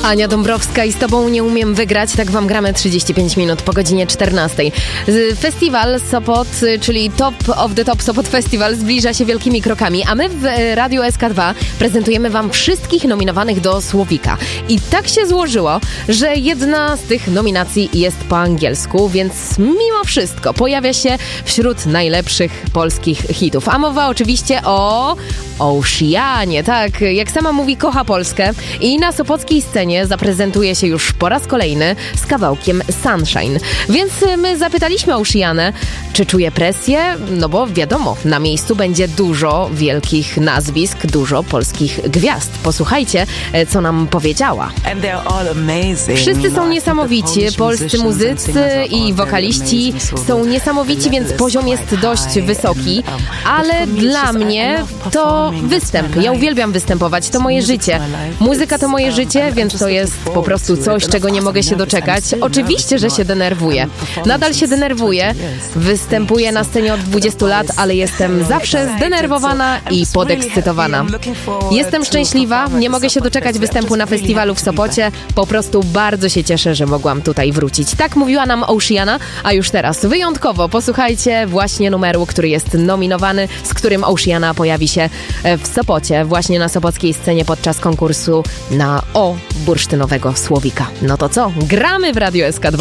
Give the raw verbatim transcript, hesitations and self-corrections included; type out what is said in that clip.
Ania Dąbrowska i z Tobą nie umiem wygrać, tak Wam gramy trzydzieści pięć minut po godzinie czternastej. Festiwal Sopot, czyli Top of the Top Sopot Festival zbliża się wielkimi krokami, a my w Radiu S K dwa prezentujemy Wam wszystkich nominowanych do Słowika. I tak się złożyło, że jedna z tych nominacji jest po angielsku, więc mimo wszystko pojawia się wśród najlepszych polskich hitów. A mowa oczywiście o Oceanie. Tak, jak sama mówi, kocha Polskę i na sopockiej scenie zaprezentuje się już po raz kolejny z kawałkiem Sunshine. Więc my zapytaliśmy Oceanę, czy czuje presję? No bo wiadomo, na miejscu będzie dużo wielkich nazwisk, dużo polskich gwiazd. Posłuchajcie, co nam powiedziała. Wszyscy są niesamowici, polscy muzycy i wokaliści są niesamowici, więc poziom jest dość wysoki, ale dla mnie to występ. Ja uwielbiam występować, to moje życie. Muzyka to moje życie, więc to jest po prostu coś, czego nie mogę się doczekać. Oczywiście, że się denerwuję. Nadal się denerwuję. Występuję na scenie od dwudziestu lat, ale jestem zawsze zdenerwowana i podekscytowana. Jestem szczęśliwa, nie mogę się doczekać występu na festiwalu w Sopocie. Po prostu bardzo się cieszę, że mogłam tutaj wrócić. Tak mówiła nam Oceana, a już teraz wyjątkowo posłuchajcie właśnie numeru, który jest nominowany, z którym Oceana pojawi się w Sopocie, właśnie na sopockiej scenie podczas konkursu na O bursztynowego Słowika. No to co? Gramy w Radiu S K dwa.